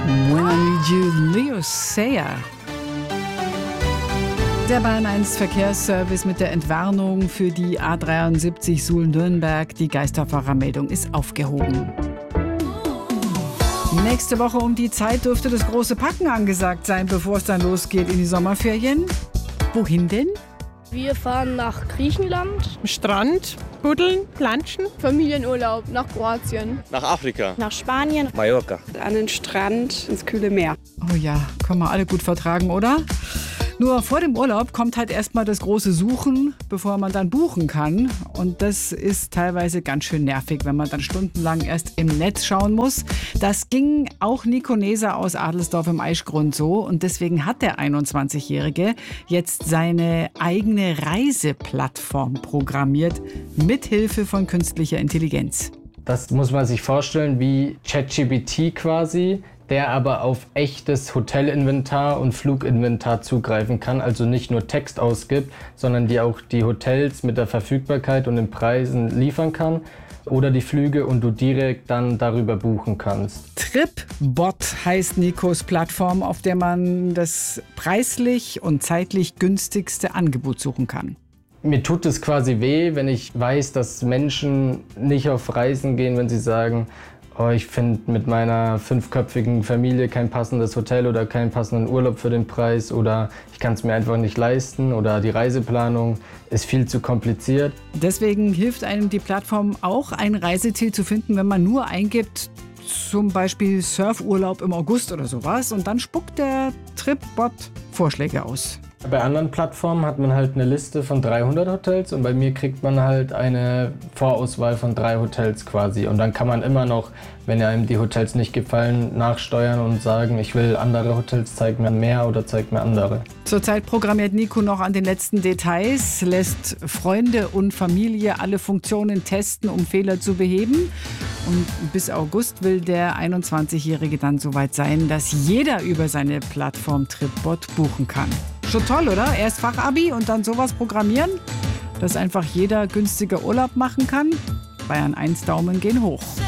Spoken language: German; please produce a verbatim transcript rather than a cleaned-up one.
When I Need You, Leo Sayer. Der Bayern eins Verkehrsservice mit der Entwarnung für die A dreiundsiebzig Suhl-Nürnberg. Die Geisterfahrermeldung ist aufgehoben. Nächste Woche um die Zeit dürfte das große Packen angesagt sein, bevor es dann losgeht in die Sommerferien. Wohin denn? Wir fahren nach Griechenland. Strand, buddeln, planschen. Familienurlaub nach Kroatien. Nach Afrika. Nach Spanien. Mallorca. An den Strand, ins kühle Meer. Oh ja, können wir alle gut vertragen, oder? Nur vor dem Urlaub kommt halt erstmal das große Suchen, bevor man dann buchen kann. Und das ist teilweise ganz schön nervig, wenn man dann stundenlang erst im Netz schauen muss. Das ging auch Nico Neser aus Adelsdorf im Aischgrund so. Und deswegen hat der einundzwanzigjährige jetzt seine eigene Reiseplattform programmiert, mithilfe von künstlicher Intelligenz. Das muss man sich vorstellen wie ChatGPT quasi, der aber auf echtes Hotelinventar und Fluginventar zugreifen kann, also nicht nur Text ausgibt, sondern die auch die Hotels mit der Verfügbarkeit und den Preisen liefern kann oder die Flüge und du direkt dann darüber buchen kannst. Tripbot heißt Nikos Plattform, auf der man das preislich und zeitlich günstigste Angebot suchen kann. Mir tut es quasi weh, wenn ich weiß, dass Menschen nicht auf Reisen gehen, wenn sie sagen, oh, ich finde mit meiner fünfköpfigen Familie kein passendes Hotel oder keinen passenden Urlaub für den Preis oder ich kann es mir einfach nicht leisten oder die Reiseplanung ist viel zu kompliziert. Deswegen hilft einem die Plattform auch, ein Reiseziel zu finden, wenn man nur eingibt, zum Beispiel Surfurlaub im August oder sowas, und dann spuckt der Tripbot Vorschläge aus. Bei anderen Plattformen hat man halt eine Liste von dreihundert Hotels und bei mir kriegt man halt eine Vorauswahl von drei Hotels quasi. Und dann kann man immer noch, wenn einem die Hotels nicht gefallen, nachsteuern und sagen, ich will andere Hotels, zeig mir mehr oder zeig mir andere. Zurzeit programmiert Nico noch an den letzten Details, lässt Freunde und Familie alle Funktionen testen, um Fehler zu beheben. Und bis August will der einundzwanzigjährige dann soweit sein, dass jeder über seine Plattform Tripbot buchen kann. Schon toll, oder? Erst Fachabi und dann sowas programmieren, dass einfach jeder günstiger Urlaub machen kann. Bayern eins Daumen gehen hoch.